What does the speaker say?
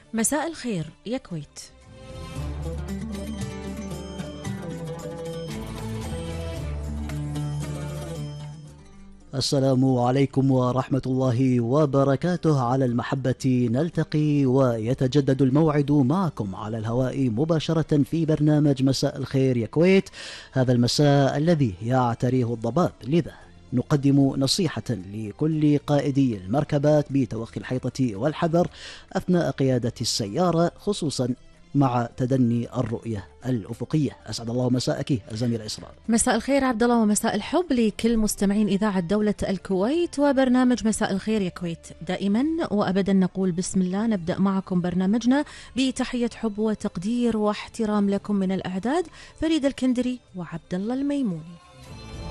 مساء الخير يا كويت. السلام عليكم ورحمة الله وبركاته. على المحبة نلتقي ويتجدد الموعد معكم على الهواء مباشرة في برنامج مساء الخير يا كويت. هذا المساء الذي يعتريه الضباب، لذا نقدم نصيحة لكل قائدي المركبات بتوخي الحيطة والحذر أثناء قيادة السيارة، خصوصا مع تدني الرؤية الأفقية. أسعد الله مساءك الزميلة إسراء. مساء الخير عبد الله، ومساء الحب لكل مستمعين إذاعة دولة الكويت وبرنامج مساء الخير يا كويت. دائما وأبدا نقول بسم الله، نبدأ معكم برنامجنا بتحية حب وتقدير واحترام لكم من الأعداد فريد الكندري وعبد الله الميموني.